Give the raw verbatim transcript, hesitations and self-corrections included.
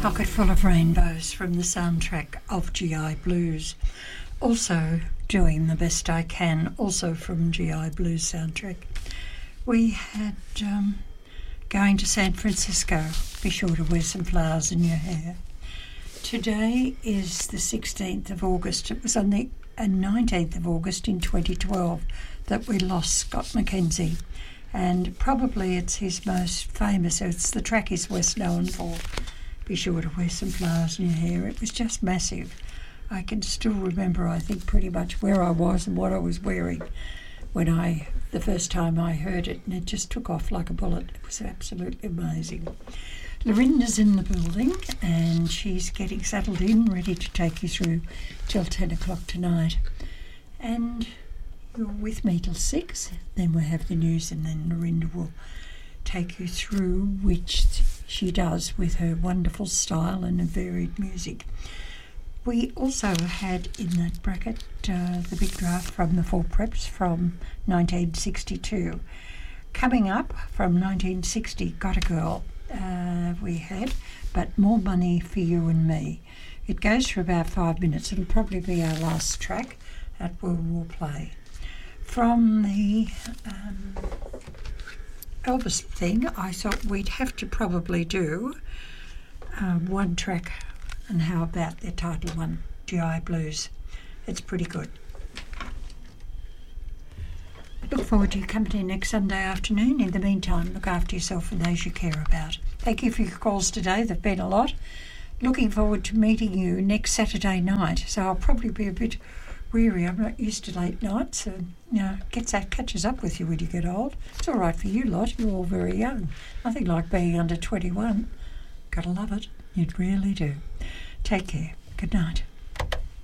Pocket Full of Rainbows from the soundtrack of G I Blues. Also Doing the Best I Can, also from G I Blues soundtrack. We had um, Going to San Francisco. Be sure to wear some flowers in your hair. Today is the sixteenth of August. It was on the uh, nineteenth of August in twenty twelve that we lost Scott McKenzie. And probably it's his most famous, it's the track he's best known for. Be sure to wear some flowers in your hair. It was just massive. I can still remember, I think, pretty much where I was and what I was wearing when I, the first time I heard it, and it just took off like a bullet. It was absolutely amazing. Lorinda's in the building and she's getting settled in, ready to take you through till ten o'clock tonight. And you're with me till six, then we'll have the news and then Lorinda will take you through, which she does with her wonderful style and her varied music. We also had in that bracket uh, the big draft from the Four Preps from nineteen sixty-two. Coming up from nineteen sixty, Got a Girl, uh, we had, but More Money for You and Me. It goes for about five minutes. It'll probably be our last track that we will play. From the um, Elvis thing, I thought we'd have to probably do uh, one track, and how about their title one, G I Blues. It's pretty good. Look forward to your company next Sunday afternoon. In the meantime, look after yourself and those you care about. Thank you for your calls today. There've been a lot. Looking forward to meeting you next Saturday night. So I'll probably be a bit weary. I'm not used to late nights. So, you know, gets that catches up with you when you get old. It's all right for you lot. You're all very young. Nothing like being under twenty-one. Gotta love it. You really do. Take care. Good night.